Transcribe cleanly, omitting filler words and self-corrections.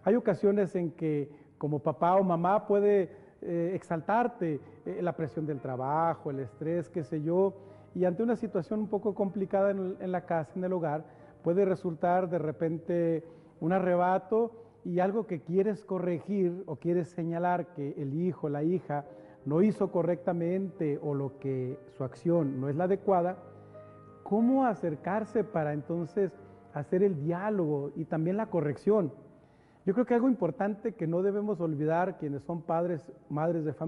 Hay ocasiones en que como papá o mamá puede exaltarte la presión del trabajo, el estrés, qué sé yo, y ante una situación un poco complicada en la casa, en el hogar, puede resultar de repente un arrebato y algo que quieres corregir o quieres señalar que el hijo, la hija no hizo correctamente o lo que su acción no es la adecuada. ¿Cómo acercarse para entonces hacer el diálogo y también la corrección? Yo creo que algo importante que no debemos olvidar quienes son padres, madres de familia,